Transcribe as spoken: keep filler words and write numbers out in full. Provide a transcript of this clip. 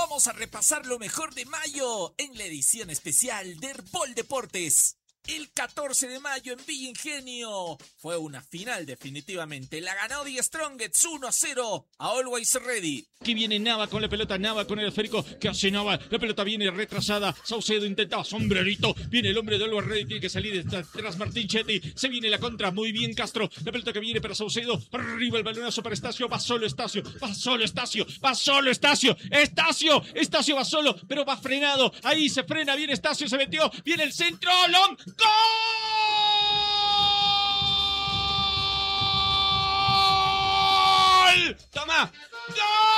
Vamos a repasar lo mejor de mayo en la edición especial de Herbol Deportes. El catorce de mayo en Villa Ingenio fue una final definitivamente. La ganó The Strongets uno a cero a Always Ready. Aquí viene Nava con la pelota, Nava con el esférico. ¿Qué hace Nava? La pelota viene retrasada. Saucedo intentaba sombrerito. Viene el hombre de Always Ready, tiene que salir tras Martín Chetti. Se viene la contra, muy bien Castro. La pelota que viene para Saucedo. Arriba el balonazo para Estacio. Va solo Estacio, va solo Estacio, va solo Estacio. Estacio, Estacio va solo, pero va frenado. Ahí se frena, viene Estacio, se metió. Viene el centro, long. ¡Gol! ¡Toma! ¡Gol!